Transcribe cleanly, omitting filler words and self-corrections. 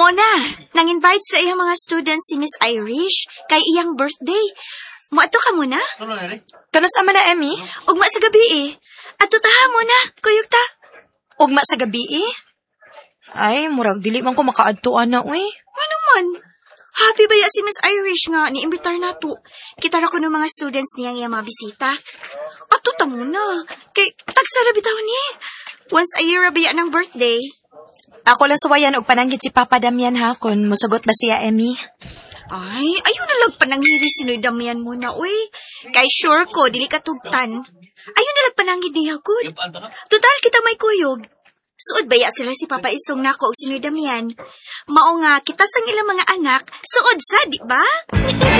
Mona, nang-invite sa iyang mga students si Miss Irish kay iyang birthday. Moato ka muna? Kanus ama na, Emmy? Ugma sa gabi eh. Ato taha muna, kuyog ta. Ugma sa gabi Ay, murag dili man ko makaadtuan na, uy. Ano man? Happy ba ya si Miss Irish nga ni-imbitar na to? Kita ra ko ng mga students niyang iyang mga bisita. Ato ta muna. Kay tagsara bitaw ni. Once a year ra ba ya ng birthday? Ako lang suwayan og pananggit si Papa Damian ha, kung musugot ba siya, Emmy. Ay, ayaw na lang pananghiri sinoy Damian mo na, uy. Kay sure ko, dili ka tugtan. Ayaw na lang pananghid niya, good. Total, kita may kuyog. Suod baya sila si Papa Isong nako og sinoy Damian. Mao nga, kita sang ilang mga anak, suod sa, di ba?